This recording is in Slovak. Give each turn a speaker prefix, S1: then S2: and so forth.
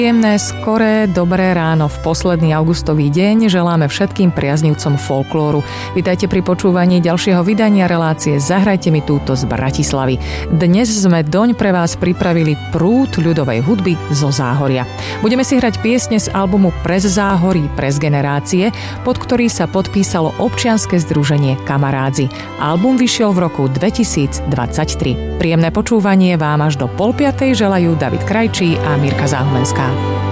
S1: Príjemné, skoré, dobré ráno v posledný augustový deň želáme všetkým priaznivcom folklóru. Vitajte pri počúvaní ďalšieho vydania relácie Zahrajte mi túto z Bratislavy. Dnes sme doň pre vás pripravili prúd ľudovej hudby zo Záhoria. Budeme si hrať piesne z albumu Prez Záhorí, prez generácie, pod ktorý sa podpísalo občianske združenie Kamarádzi. Album vyšiel v roku 2023. Príjemné počúvanie vám až do 4:30 želajú David Krajčí a Mirka Záhumenská.